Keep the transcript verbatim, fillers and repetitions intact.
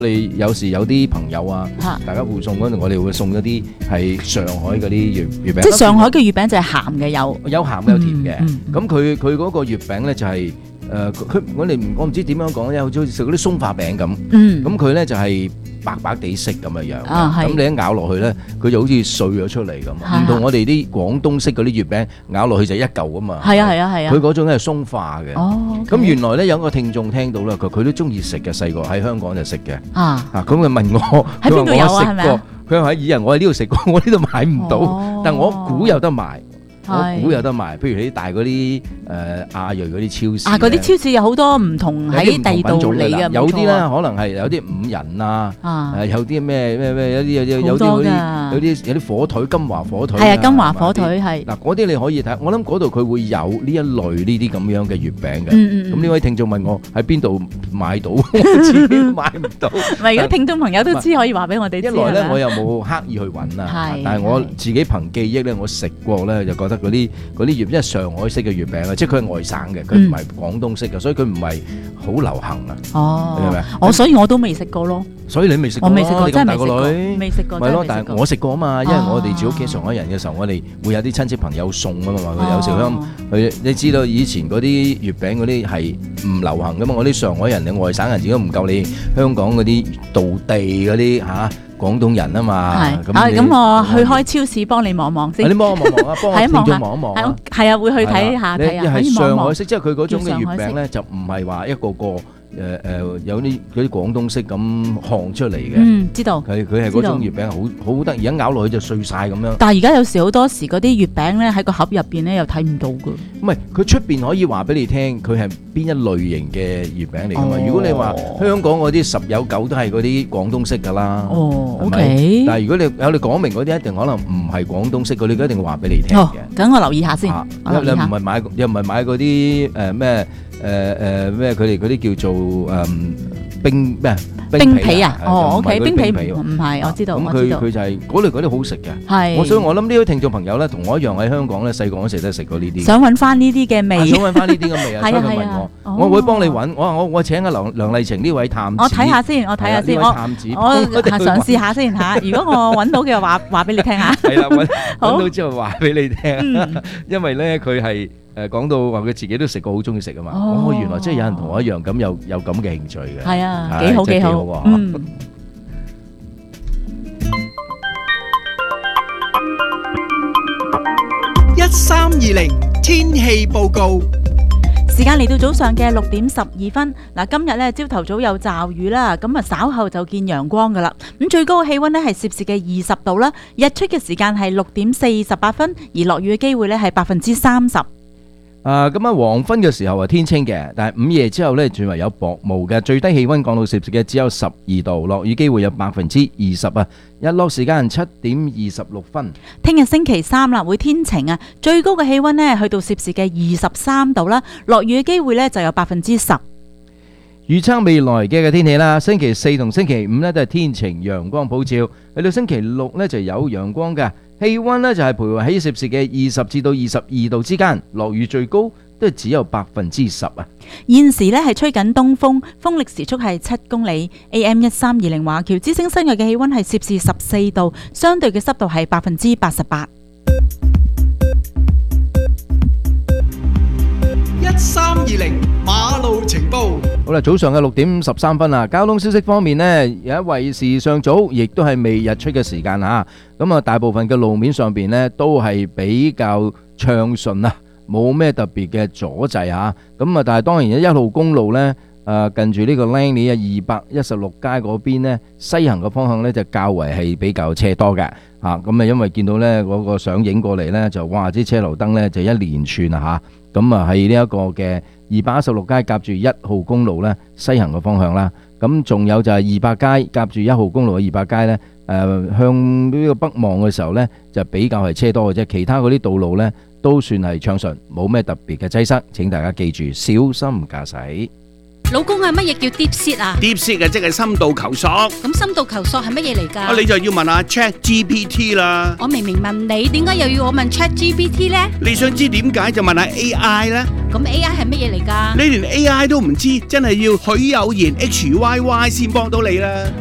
你有時有啲朋友啊，大家互送嗰陣，我哋會送一啲係上海嗰啲月月餅。 即係上海嘅月餅就係鹹嘅，有有鹹有甜嘅。咁佢佢嗰個月餅咧就係誒佢我哋唔我唔知點樣講咧，好似食嗰啲鬆化餅咁。嗯，咁佢咧就係白白地色咁嘅樣。啊，係。咁你一咬落去咧，佢就好似碎咗出嚟咁。唔同我哋啲廣東式嗰啲月餅咬落去就一嚿啊嘛。係啊係啊係啊。佢嗰種係鬆化嘅。哦。咁原來咧有個聽眾聽到啦，佢佢都中意食嘅，細個喺香港就食嘅。啊。啊，咁佢問我喺邊度有啊？係咪啊？佢話喺以人我喺呢度食過，我呢度買唔到，但我估有得賣。我估有得賣，譬如啲大嗰啲誒亞裔嗰啲超市。啊，嗰啲超市有好多唔同喺第二度嚟嘅，有啲咧可能係有啲五仁啊，誒有啲咩咩咩有啲有有有啲嗰啲有啲有啲火腿金華火腿。係啊，金華火腿係。嗱嗰啲你可以睇，我諗嗰度佢會有呢一類呢啲咁樣嘅月餅嘅。嗯嗯。咁呢位聽眾問我喺邊度買到，我自己都買唔到。唔係，如果聽眾朋友都知，可以話俾我哋知。一來咧，我又冇刻意去揾啊，但係我自己憑記憶咧，我食過咧就覺得。嗰啲嗰啲月，即係上海式嘅月餅啊，即係佢係外省嘅，佢唔係廣東式嘅，所以佢唔係好流行啊。哦，你明唔明？我所以我都未食過咯。所以你未食過？我未食過，真係未食過。未食過。係咯，但係我食過啊嘛，因為我哋住屋企上海人嘅時候，我哋會有啲親戚朋友送啊嘛，佢有時香佢，你知道以前嗰啲月餅嗰啲係唔流行噶嘛，我啲上海人嘅外省人自己都唔夠你香港嗰啲道地嗰啲嚇。廣東人啊嘛，係啊，咁我去開超市幫你望望先。你幫我望望啊，幫我聽眾望一望啊。係啊，會去睇下睇下。係上海式，即係佢嗰種嘅月餅咧，就唔係話一個個。誒誒有啲嗰啲廣東式咁烘出嚟嘅，嗯，知道佢佢係嗰種月餅好好得意，一咬落去就碎晒咁樣。但係而家有時好多時嗰啲月餅咧喺個盒入邊咧又睇唔到㗎。唔係，佢出邊可以話俾你聽，佢係邊一類型嘅月餅嚟㗎嘛？如果你話香港嗰啲十有九都係嗰啲廣東式㗎啦。哦，OK。但係如果你有你講明嗰啲，一定可能唔係廣東式嗰啲，佢一定會話俾你聽嘅。咁我留意下先。你唔係買又唔係買嗰啲誒咩？誒誒咩？佢哋嗰啲叫做誒冰咩？冰皮啊！哦，OK，冰皮唔係，我知道。咁佢佢就係嗰類嗰啲好食嘅。係。我所以我諗呢啲聽眾朋友咧，同我一樣喺香港咧，細個嗰時都食過呢啲。想揾翻呢啲嘅味。想揾翻呢啲嘅味啊！所以佢問我，我會幫你揾。我話我我請阿梁梁麗晴呢位探子。我睇下先，我睇下先。我探子，我嘗試下先嚇。如果我揾到嘅話，話俾你聽嚇。係啦，揾揾到之後話俾你聽。因為咧，佢係。誒講到話佢自己都食過，好中意食啊嘛！哦，原來真係有人同我一樣咁有有咁嘅興趣嘅。係啊，幾好幾好喎！嗯。一三二零天氣報告。時間嚟到早上嘅六點十二分，嗱今日咧朝頭早有驟雨啦，咁啊稍後就見陽光噶啦。咁最高嘅氣溫咧係攝氏嘅二十度啦，日出嘅時間係六點四十八分，而落雨嘅機會咧係百分之三十。啊，咁啊黃昏嘅時候係天清嘅，但係午夜之後咧轉為有薄霧嘅，最低氣溫降到攝氏嘅只有十二度，落雨機會有百分之二十啊。日落時間七點二十六分。聽日星期三啦，會天晴啊，最高嘅氣溫呢去到攝氏嘅二十三度啦，落雨嘅機會呢就有百分之十。預測未來嘅嘅天氣啦，星期四同星期五呢都係天晴陽光普照，去到星期六呢就有陽光嘅。氣溫呢就係徘徊喺攝氏嘅二十至到二十二度之間，落雨最高都係只有百分之十啊。現時呢係吹緊東風，風力時速係七公里。A M 一三二零華僑之聲室外嘅氣溫係攝氏十四度，相對嘅濕度係百分之八十八。一三二零馬路情報。好啦，早上嘅六點十三分啦。交通消息方面呢，有一位時尚早，亦都係未日出嘅時間吓。咁啊，大部分嘅路面上邊呢，都係比較暢順啊，冇咩特別嘅阻滯吓。咁啊，但係當然一號公路呢，誒近住呢個 Langley 啊二百一十六街嗰邊呢，西行嘅方向呢，就較為係比較車多嘅吓。咁啊，因為見到呢嗰個相影過嚟呢，就哇啲車頭燈呢，就一連串啊吓。咁啊，喺呢一個嘅二百一十六街夾住一號公路咧，西行嘅方向啦。咁仲有就係二百街夾住一號公路嘅二百街咧，誒向呢個北望嘅時候咧，就比較係車多嘅啫。其他嗰啲道路咧都算係暢順，冇咩特別嘅擠塞。請大家記住小心駕駛。 老公係乜嘢叫 DeepSeek 啊 ？DeepSeek 啊，即係深度求索。 咁深度求索係乜嘢嚟㗎？ 啊，你就要問下 ChatGPT 啦。 我明明問你，點解又要我問 ChatGPT 呢？ 你想知點解就問下 A I 啦。 咁 A I 係乜嘢嚟㗎？ 你連 A I 都唔知，真係要許有賢 H Y Y 先幫到你啦。